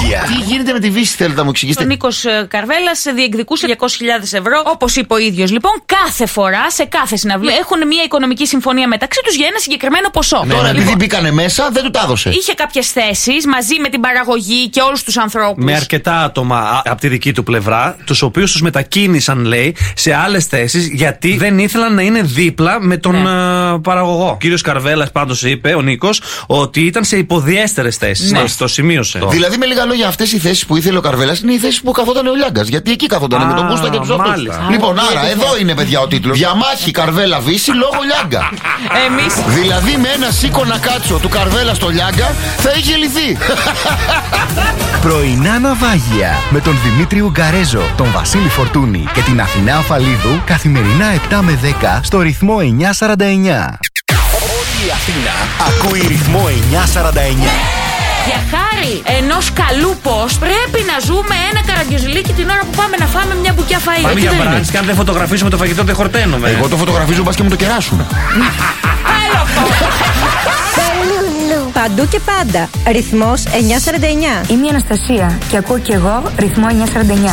Ναυάγια. Τι γίνεται με τη Βύση, θέλετε να μου εξηγήσετε? Ο Νίκος Καρβέλας διεκδικούσε 200.000 ευρώ. Όπως είπε ο ίδιος, λοιπόν, κάθε φορά σε κάθε συναυλία έχουν μια οικονομική συμφωνία μεταξύ τους για ένα συγκεκριμένο ποσό. Τώρα, επειδή μπήκανε μέσα, δεν του τα έδωσε. Είχε κάποιες θέσεις μαζί με την παραγωγή και όλους τους ανθρώπους. Με αρκετά άτομα από τη δική του πλευρά, τους οποίους τους μετακίνησαν, λέει, σε άλλες θέσεις γιατί δεν ήθελαν να είναι δίπλα με τον παραγωγό. Ο κύριος Καρβέλας πάντως είπε, ο Νίκος, ότι ήταν σε υποδιέστερες θέσεις. Ναι. Το σημείωσε. Δηλαδή, με λίγα λόγια, αυτές οι θέσεις που ήθελε ο Καρβέλας είναι οι θέσεις που καθόταν ο Λιάγκας. Γιατί εκεί καθόταν με τον Κούστα και τους αυτούς. Λοιπόν, άρα εδώ είναι, παιδιά, ο τίτλος. Διαμάχη Καρβέλα Βύση λόγω Λιάγκα. Δηλαδή, με ένα σίκονα κάτσο του Καρβέλα στο Λιάγκα θα είχε λυθεί. Πρωινά ναυάγια με τον Δημήτρη Ουγκαρέζο, τον Βασίλη Φορτούνη και την Αθηνά Αφαλίδου καθημερινά 7 με 10 στο ρυθμό 949. Όλη η Αθήνα ακούει ρυθμό 949. Για χάρη ενός καλού post πρέπει να ζούμε ένα καραγκιόζηλίκι την ώρα που πάμε να φάμε μια μπουκιά φαΐ. Πάμε για μπραντς και αν δεν φωτογραφίσουμε το φαγητό δεν χορταίνουμε. Εγώ το φωτογραφίζω, μπας και μου το κεράσουν. Παντού και πάντα. Ρυθμός 949. Είμαι η Αναστασία και ακούω κι εγώ ρυθμό 949.